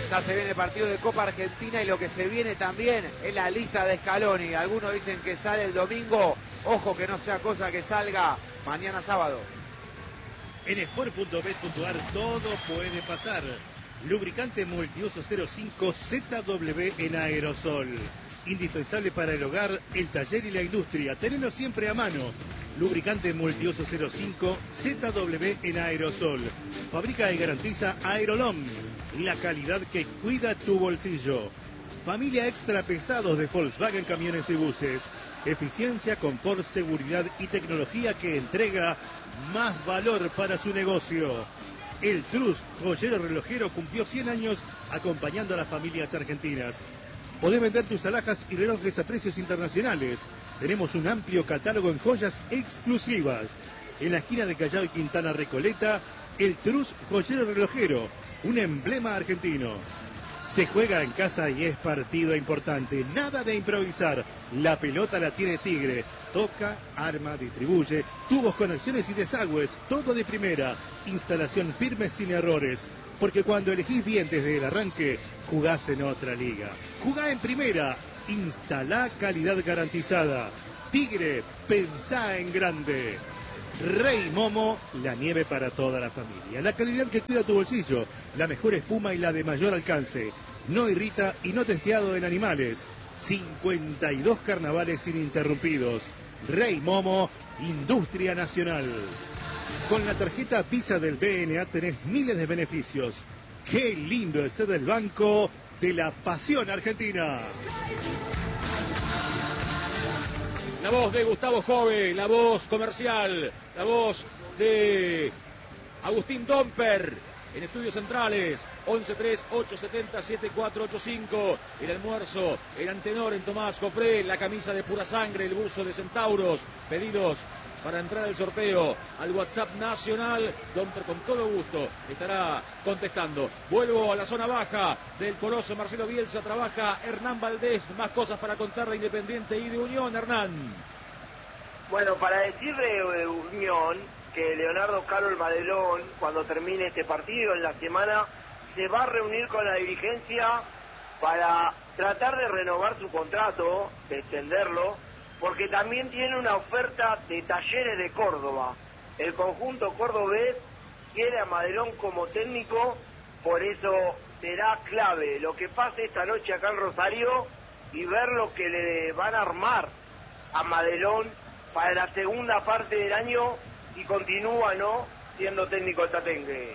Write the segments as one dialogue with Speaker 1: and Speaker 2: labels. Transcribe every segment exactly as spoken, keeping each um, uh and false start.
Speaker 1: Ya se viene el partido de Copa Argentina y lo que se viene también es la lista de Scaloni. Algunos dicen que sale el domingo. Ojo que no sea cosa que salga mañana sábado.
Speaker 2: En sport punto bet punto ar todo puede pasar. Lubricante multiuso cero cinco Z W en aerosol. Indispensable para el hogar, el taller y la industria. Tenelo siempre a mano. Lubricante multiuso cero cinco Z W en aerosol. Fabrica y garantiza Aerolom. La calidad que cuida tu bolsillo. Familia extra pesados de Volkswagen Camiones y Buses. Eficiencia, confort, seguridad y tecnología que entrega más valor para su negocio. El Trus, joyero relojero, cumplió cien años acompañando a las familias argentinas. Podés vender tus alhajas y relojes a precios internacionales. Tenemos un amplio catálogo en joyas exclusivas. En la esquina de Callao y Quintana Recoleta, el Trus, joyero relojero, un emblema argentino. Se juega en casa y es partido importante. Nada de improvisar. La pelota la tiene Tigre. Toca, arma, distribuye. Tubos, conexiones y desagües. Todo de primera. Instalación firme sin errores. Porque cuando elegís bien desde el arranque, jugás en otra liga. Jugá en primera. Instalá calidad garantizada. Tigre, pensá en grande. Rey Momo, la nieve para toda la familia. La calidad que cuida tu bolsillo, la mejor espuma y la de mayor alcance. No irrita y no testeado en animales. cincuenta y dos carnavales ininterrumpidos. Rey Momo, Industria Nacional. Con la tarjeta Visa del B N A tenés miles de beneficios. Qué lindo es ser el banco de la pasión argentina.
Speaker 3: La voz de Gustavo Jove, la voz comercial, la voz de Agustín Domper en Estudios Centrales. once tres ocho siete cero siete cuatro ocho cinco. El almuerzo, el antenor en Tomás Copré, la camisa de Pura Sangre, el buzo de Centauros. Pedidos para entrar al sorteo al WhatsApp nacional. Domper con todo gusto estará contestando. Vuelvo a la zona baja del Coloso Marcelo Bielsa. Trabaja Hernán Valdés. Más cosas para contar de Independiente y de Unión, Hernán.
Speaker 4: Bueno, para decirle de Unión que Leonardo Carol Madelón, cuando termine este partido en la semana, se va a reunir con la dirigencia para tratar de renovar su contrato, de extenderlo, porque también tiene una oferta de Talleres de Córdoba. El conjunto cordobés quiere a Madelón como técnico, por eso será clave lo que pase esta noche acá en Rosario y ver lo que le van a armar a Madelón para la segunda parte del año, si continúa, ¿no?, siendo técnico del Tatengue.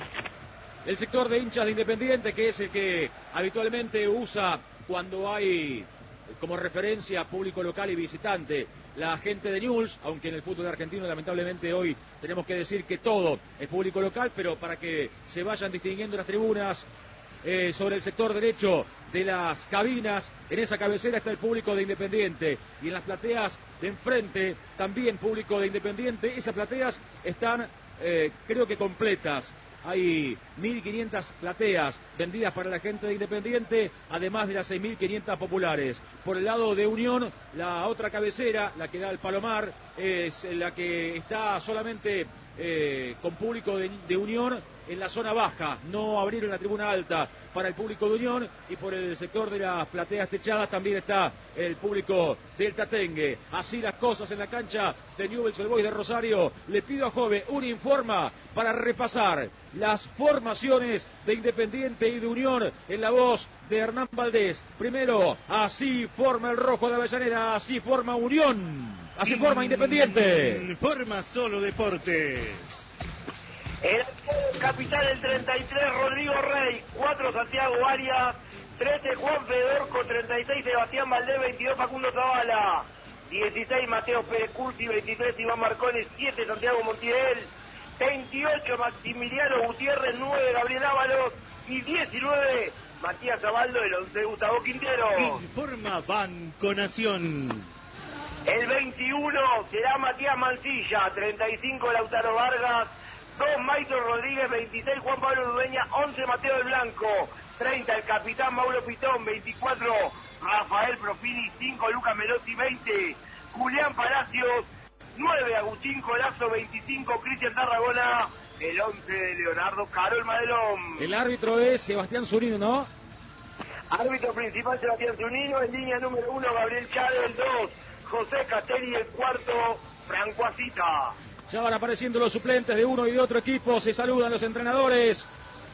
Speaker 3: El sector de hinchas de Independiente, que es el que habitualmente usa cuando hay como referencia público local y visitante la gente de Newell's, aunque en el fútbol argentino lamentablemente hoy tenemos que decir que todo es público local, pero para que se vayan distinguiendo las tribunas, eh, sobre el sector derecho de las cabinas, en esa cabecera está el público de Independiente, y en las plateas de enfrente también público de Independiente. Esas plateas están eh, creo que completas. Hay mil quinientas plateas vendidas para la gente de Independiente, además de las seis mil quinientas populares. Por el lado de Unión, la otra cabecera, la que da al Palomar, es la que está solamente eh, con público de, de Unión en la zona baja. No abrieron la tribuna alta para el público de Unión, y por el sector de las plateas techadas también está el público del Tatengue. Así las cosas en la cancha de Newell's Old Boys de Rosario. Le pido a Jove un informa para repasar las formaciones de Independiente y de Unión en la voz de Hernán Valdés. Primero, así forma el rojo de Avellaneda, así forma Unión, así forma Independiente.
Speaker 2: Forma Solo Deportes.
Speaker 4: El capitán el treinta y tres, Rodrigo Rey. cuatro, Santiago Arias. trece, Juan Fedorco. treinta y seis, Sebastián Valdés. veintidós, Facundo Zavala. dieciséis, Mateo Pérez Cursi. veintitrés, Iván Marcones. siete, Santiago Montiel. veintiocho, Maximiliano Gutiérrez. nueve, Gabriel Ábalos. Y diecinueve, Matías Zabaldo, el once, Gustavo Quintero.
Speaker 2: Informa Banco Nación.
Speaker 4: El veintiuno será Matías Mancilla. treinta y cinco, Lautaro Vargas. dos, Maito Rodríguez. veintiséis, Juan Pablo Dueña. once, Mateo del Blanco. treinta, el capitán Mauro Pitón. veinticuatro, Rafael Profili. cinco, Lucas Melotti. veinte, Julián Palacios. nueve, Agustín Colazo. veinticinco, Cristian Tarragona. el once de Leonardo Carol Madelón.
Speaker 3: El árbitro es Sebastián Zunino, ¿no?
Speaker 4: Árbitro principal Sebastián Zunino, en línea número uno Gabriel Chávez, el dos José Castelli, el cuarto Franco Asita.
Speaker 3: Ya van apareciendo los suplentes de uno y de otro equipo, se saludan los entrenadores,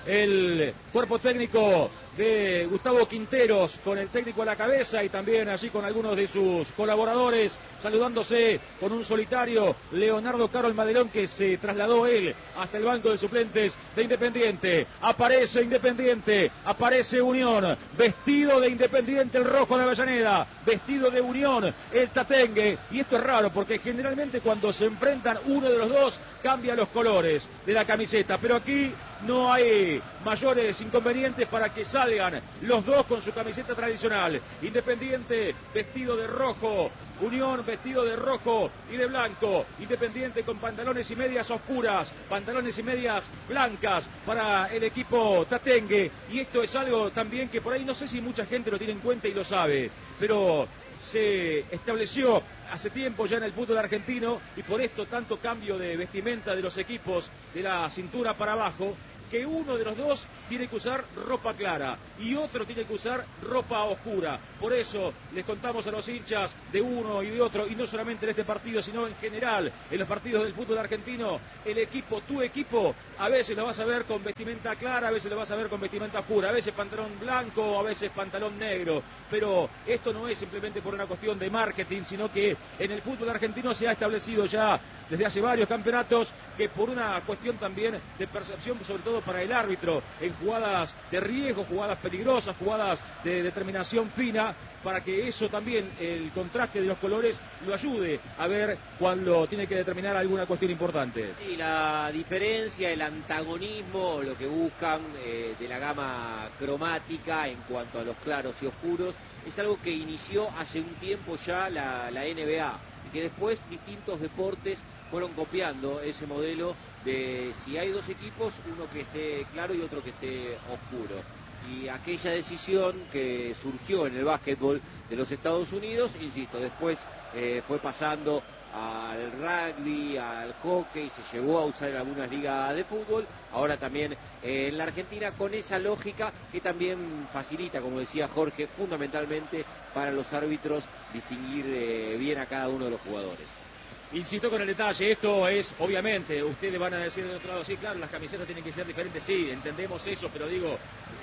Speaker 3: el cuerpo técnico de Gustavo Quinteros con el técnico a la cabeza y también allí con algunos de sus colaboradores saludándose con un solitario Leonardo Carol Madelón, que se trasladó él hasta el banco de suplentes de Independiente. Aparece Independiente, aparece Unión, vestido de Independiente el rojo de Avellaneda, vestido de Unión el Tatengue, y esto es raro porque generalmente cuando se enfrentan uno de los dos cambia los colores de la camiseta, pero aquí no hay mayores inconvenientes para que salgan los dos con su camiseta tradicional. Independiente vestido de rojo, Unión vestido de rojo y de blanco. Independiente con pantalones y medias oscuras, pantalones y medias blancas para el equipo tatengue. Y esto es algo también que por ahí no sé si mucha gente lo tiene en cuenta y lo sabe, pero se estableció hace tiempo ya en el fútbol argentino, y por esto tanto cambio de vestimenta de los equipos de la cintura para abajo, que uno de los dos tiene que usar ropa clara y otro tiene que usar ropa oscura. Por eso les contamos a los hinchas de uno y de otro, y no solamente en este partido, sino en general, en los partidos del fútbol argentino, el equipo, tu equipo, a veces lo vas a ver con vestimenta clara, a veces lo vas a ver con vestimenta oscura, a veces pantalón blanco, a veces pantalón negro, pero esto no es simplemente por una cuestión de marketing, sino que en el fútbol argentino se ha establecido ya desde hace varios campeonatos que por una cuestión también de percepción, sobre todo para el árbitro, en jugadas de riesgo, jugadas peligrosas, jugadas de determinación fina, para que eso también, el contraste de los colores, lo ayude a ver cuando tiene que determinar alguna cuestión importante.
Speaker 5: Sí, la diferencia, el antagonismo, lo que buscan eh, de la gama cromática en cuanto a los claros y oscuros, es algo que inició hace un tiempo ya la, la N B A, y que después distintos deportes fueron copiando ese modelo de si hay dos equipos, uno que esté claro y otro que esté oscuro. Y aquella decisión que surgió en el básquetbol de los Estados Unidos, insisto, después eh, fue pasando al rugby, al hockey, se llegó a usar en algunas ligas de fútbol, ahora también eh, en la Argentina, con esa lógica que también facilita, como decía Jorge, fundamentalmente para los árbitros distinguir eh, bien a cada uno de los jugadores.
Speaker 3: Insisto con el detalle, esto es, obviamente, ustedes van a decir de otro lado, sí, claro, las camisetas tienen que ser diferentes, sí, entendemos eso, pero digo,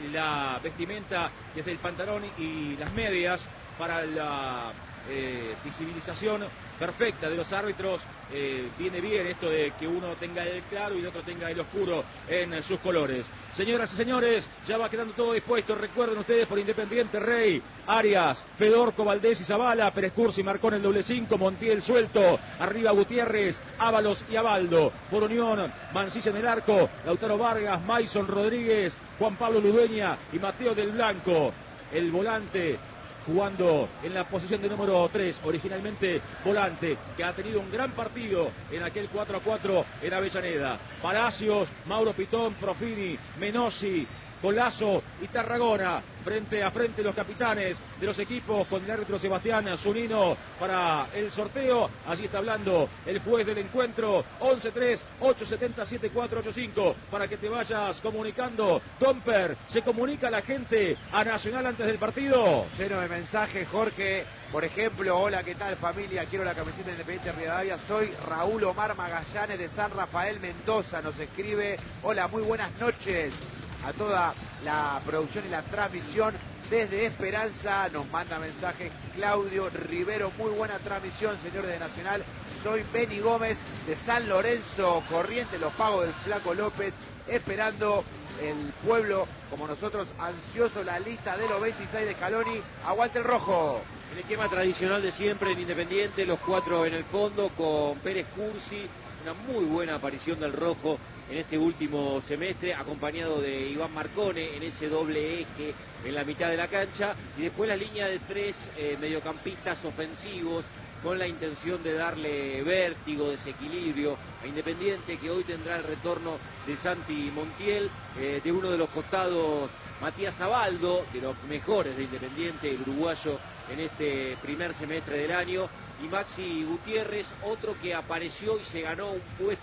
Speaker 3: la vestimenta desde el pantalón y las medias para la eh, visibilización perfecta de los árbitros, eh, viene bien esto de que uno tenga el claro y el otro tenga el oscuro en sus colores. Señoras y señores, ya va quedando todo dispuesto. Recuerden ustedes por Independiente, Rey, Arias, Fedorco, Valdés y Zavala, Pérez Cursi marcó en el doble cinco, Montiel suelto, arriba Gutiérrez, Ábalos y Abaldo. Por Unión, Mancilla en el arco, Lautaro Vargas, Maison Rodríguez, Juan Pablo Ludueña y Mateo del Blanco. El volante jugando en la posición de número tres, originalmente volante, que ha tenido un gran partido en aquel cuatro a cuatro en Avellaneda. Palacios, Mauro Pitón, Profini, Menossi, Colazo y Tarragona, frente a frente los capitanes de los equipos, con el árbitro Sebastián Zunino para el sorteo. Allí está hablando el juez del encuentro. Once tres, ocho siete cero, siete cuatro ocho cinco para que te vayas comunicando. Domper, se comunica la gente a Nacional antes del partido.
Speaker 1: Lleno de mensajes, Jorge. Por ejemplo, hola, ¿qué tal, familia? Quiero la camiseta de Independiente Rivadavia. Soy Raúl Omar Magallanes de San Rafael, Mendoza. Nos escribe, hola, muy buenas noches a toda la producción y la transmisión desde Esperanza. Nos manda mensaje Claudio Rivero, muy buena transmisión, señores de Nacional. Soy Benny Gómez de San Lorenzo, Corriente, los pagos del Flaco López, esperando el pueblo, como nosotros, ansioso la lista de los veintiséis de Scaloni. Aguante el rojo.
Speaker 5: El esquema tradicional de siempre en Independiente, los cuatro en el fondo con Pérez Cursi, una muy buena aparición del rojo en este último semestre, acompañado de Iván Marcone en ese doble eje en la mitad de la cancha, y después la línea de tres eh, mediocampistas ofensivos con la intención de darle vértigo, desequilibrio a Independiente, que hoy tendrá el retorno de Santi Montiel, eh, de uno de los costados Matías Abaldo, de los mejores de Independiente, el uruguayo en este primer semestre del año, y Maxi Gutiérrez, otro que apareció y se ganó un puesto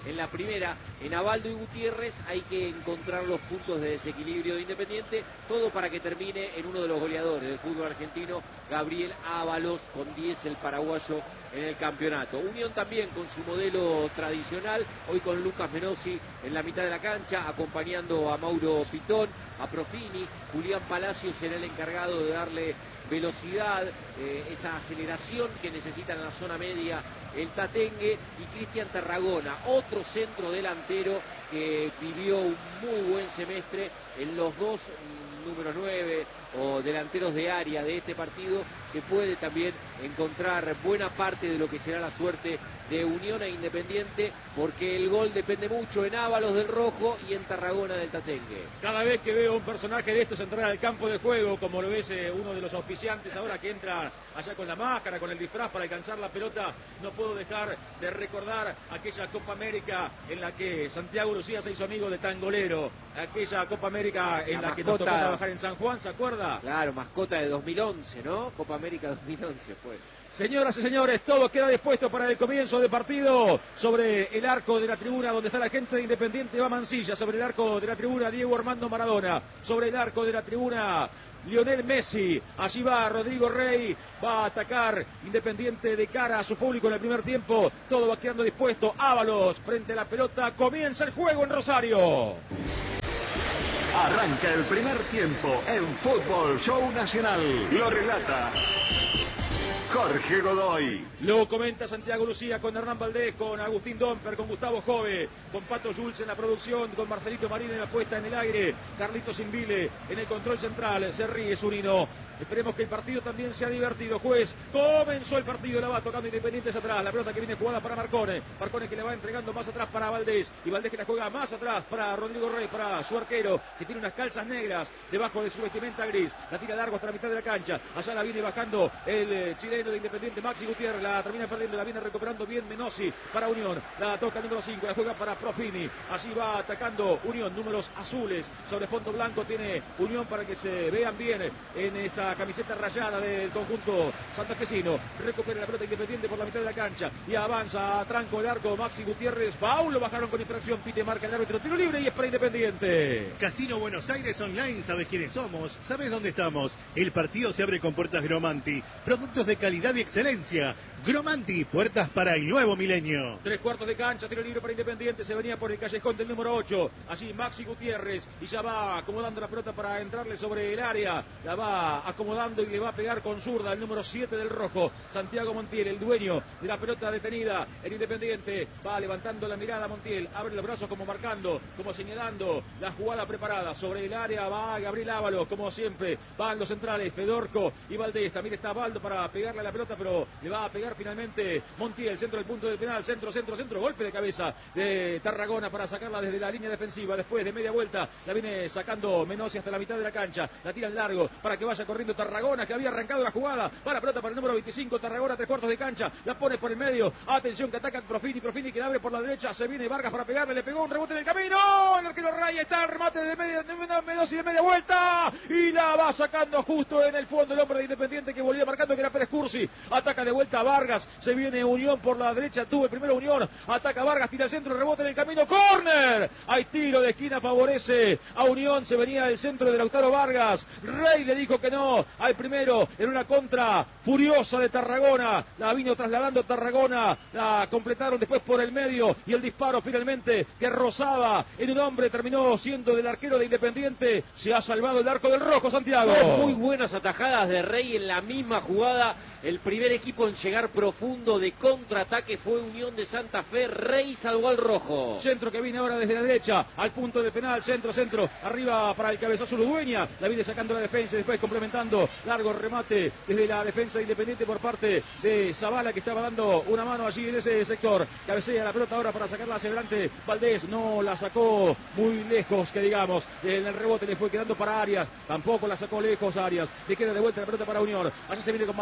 Speaker 5: en la primera. En Abaldo y Gutiérrez hay que encontrar los puntos de desequilibrio de Independiente, todo para que termine en uno de los goleadores del fútbol argentino, Gabriel Ábalos, con diez el paraguayo en el campeonato. Unión también con su modelo tradicional, hoy con Lucas Menossi en la mitad de la cancha, acompañando a Mauro Pitón, a Profini. Julián Palacios será el encargado de darle velocidad, eh, esa aceleración que necesita en la zona media el Tatengue, y Cristian Tarragona, otro centro delantero que vivió un muy buen semestre en los dos número nueve o delanteros de área de este partido. Se puede también encontrar buena parte de lo que será la suerte de Unión e Independiente, porque el gol depende mucho en Ábalos del Rojo y en Tarragona del Tatengue.
Speaker 3: Cada vez que veo un personaje de estos entrar al campo de juego, como lo es eh, uno de los auspiciantes ahora que entra allá con la máscara, con el disfraz para alcanzar la pelota, no puedo dejar de recordar aquella Copa América en la que Santiago Lucía se hizo amigo de Tangolero, aquella Copa América en la, la que nos tocó trabajar en San Juan, ¿se acuerda?
Speaker 5: Claro, mascota de dos mil once, ¿no? Copa América dos mil once fue.
Speaker 3: Señoras y señores, todo queda dispuesto para el comienzo de partido. Sobre el arco de la tribuna donde está la gente de Independiente va Mansilla. Sobre el arco de la tribuna Diego Armando Maradona. Sobre el arco de la tribuna Lionel Messi. Allí va Rodrigo Rey. Va a atacar Independiente de cara a su público en el primer tiempo. Todo va quedando dispuesto. Ábalos frente a la pelota. Comienza el juego en Rosario.
Speaker 6: Arranca el primer tiempo en Fútbol Show Nacional. Lo relata Jorge Godoy.
Speaker 3: Lo comenta Santiago Lucía con Hernán Valdés, con Agustín Domper, con Gustavo Jove, con Pato Jules en la producción, con Marcelito Marín en la puesta en el aire, Carlitos Invile en el control central. Se ríe Zurino. Esperemos que el partido también sea divertido. Juez, comenzó el partido, la va tocando Independientes atrás. La pelota que viene jugada para Marcone. Marcone que le va entregando más atrás para Valdés. Y Valdés que la juega más atrás para Rodrigo Rey, para su arquero, que tiene unas calzas negras debajo de su vestimenta gris. La tira largo hasta la mitad de la cancha. Allá la viene bajando el eh, chileno de Independiente, Maxi Gutiérrez. La termina perdiendo, la viene recuperando bien Menossi para Unión. La toca el número cinco, la juega para Profini. Allí va atacando Unión, números azules sobre fondo blanco tiene Unión para que se vean bien en esta camiseta rayada del conjunto santafesino. Recupera la pelota Independiente por la mitad de la cancha y avanza a tranco de arco Maxi Gutiérrez. Paul lo bajaron con infracción, pite marca el árbitro, tiro libre y es para Independiente.
Speaker 2: Casino Buenos Aires Online, sabes quiénes somos, sabes dónde estamos. El partido se abre con puertas Gromanti, productos de calidad y excelencia. Gromanti, puertas para el nuevo milenio.
Speaker 3: Tres cuartos de cancha, tiro libre para Independiente, se venía por el callejón del número ocho. Allí Maxi Gutiérrez y ya va acomodando la pelota para entrarle sobre el área. La va acomodando y le va a pegar con zurda el número siete del rojo, Santiago Montiel, el dueño de la pelota detenida en Independiente. Va levantando la mirada Montiel, abre los brazos como marcando, como señalando la jugada preparada. Sobre el área va Gabriel Ábalos, como siempre. Van los centrales, Fedorco y Valdés. También está Baldo para pegarle a la pelota, pero le va a pegar finalmente Montiel. Centro del punto del penal, centro, centro, centro. Golpe de cabeza de Tarragona para sacarla desde la línea defensiva. Después de media vuelta la viene sacando Menossi hasta la mitad de la cancha. La tira en largo para que vaya corriendo Tarragona, que había arrancado la jugada. Va la pelota para el número veinticinco, Tarragona, tres cuartos de cancha. La pone por el medio. Atención que ataca Profini, Profini que la abre por la derecha. Se viene Vargas para pegarle, le pegó un rebote en el camino. El arquero Raya está el remate de media, de Menossi de media vuelta. Y la va sacando justo en el fondo el hombre de Independiente que volvía marcando, que era Pérez Cursi. Ataca de vuelta a Vargas. Se viene Unión por la derecha. Tuvo el primero Unión. Ataca Vargas, tira el centro, rebote en el camino. ¡Córner! Hay tiro de esquina, favorece a Unión. Se venía del centro de Lautaro Vargas. Rey le dijo que no al primero en una contra furiosa de Tarragona. La vino trasladando Tarragona. La completaron después por el medio. Y el disparo finalmente que rozaba en un hombre terminó siendo del arquero de Independiente. Se ha salvado el arco del rojo, Santiago.
Speaker 5: Muy buenas atajadas de Rey en la misma jugada. El primer equipo en llegar profundo de contraataque fue Unión de Santa Fe. Rey salvó al rojo.
Speaker 3: Centro que viene ahora desde la derecha al punto de penal. Centro, centro. Arriba para el cabezazo Ludueña. La viene sacando la defensa y después complementando. Largo remate desde la defensa Independiente por parte de Zavala, que estaba dando una mano allí en ese sector. Cabecea la pelota ahora para sacarla hacia adelante. Valdés no la sacó muy lejos, que digamos. En el rebote le fue quedando para Arias. Tampoco la sacó lejos Arias. Le queda de vuelta la pelota para Unión. Allí se viene con Mateo del Blanco.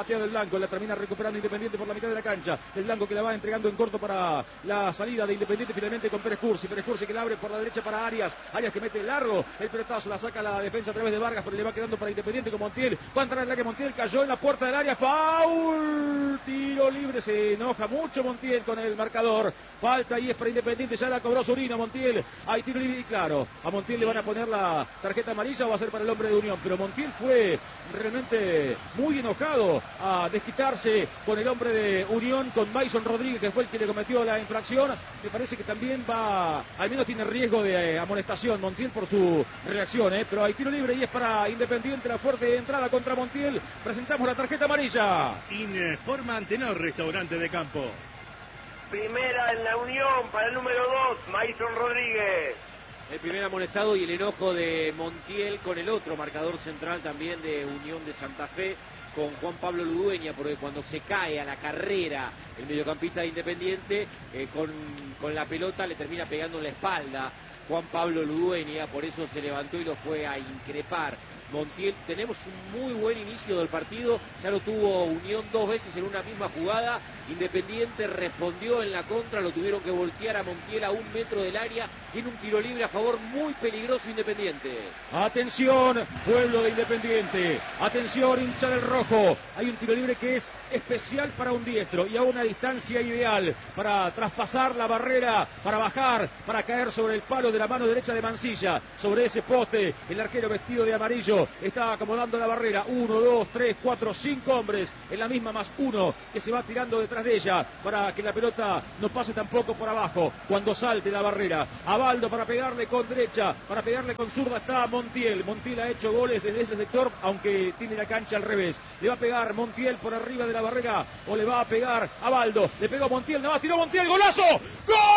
Speaker 3: Blanco, la termina recuperando Independiente por la mitad de la cancha. El Blanco que la va entregando en corto para la salida de Independiente finalmente con Pérez Cursi. Pérez Cursi que la abre por la derecha para Arias. Arias que mete largo el pelotazo, la saca la defensa a través de Vargas, pero le va quedando para Independiente con Montiel. Va a entrar en el área Montiel, cayó en la puerta del área. Foul, tiro libre, se enoja mucho Montiel con el marcador. Falta y es para Independiente, ya la cobró Zurino. Montiel, hay tiro libre y claro, a Montiel le van a poner la tarjeta amarilla o va a ser para el hombre de Unión, pero Montiel fue realmente muy enojado a desquitarse con el hombre de Unión, con Mason Rodríguez, que fue el que le cometió la infracción. Me parece que también va, al menos tiene riesgo de eh, amonestación Montiel por su reacción, eh, pero hay tiro libre y es para Independiente, la fuerte entrada contra Montiel. Presentamos la tarjeta amarilla.
Speaker 2: Informa Antenor, restaurante de campo.
Speaker 4: Primera en la Unión para el número dos, Mason Rodríguez.
Speaker 5: El primer amonestado y el enojo de Montiel con el otro marcador central también de Unión de Santa Fe, con Juan Pablo Ludueña, porque cuando se cae a la carrera el mediocampista de Independiente, eh, con, con la pelota le termina pegando en la espalda Juan Pablo Ludueña, por eso se levantó y lo fue a increpar. Montiel, tenemos un muy buen inicio del partido, ya lo tuvo Unión dos veces en una misma jugada, Independiente respondió en la contra, lo tuvieron que voltear a Montiel a un metro del área, tiene un tiro libre a favor muy peligroso Independiente.
Speaker 3: Atención, pueblo de Independiente, atención hincha del rojo, hay un tiro libre que es especial para un diestro y a una distancia ideal para traspasar la barrera, para bajar, para caer sobre el palo de la mano derecha de Mancilla, sobre ese poste, el arquero vestido de amarillo está acomodando la barrera, uno, dos, tres, cuatro, cinco hombres en la misma más uno que se va tirando detrás de ella para que la pelota no pase tampoco por abajo cuando salte la barrera. Abaldo para pegarle con derecha, para pegarle con zurda está Montiel. Montiel ha hecho goles desde ese sector, aunque tiene la cancha al revés. Le va a pegar Montiel por arriba de la barrera o le va a pegar Abaldo. Le pegó Montiel, nada más tiró Montiel, ¡golazo! ¡Gol!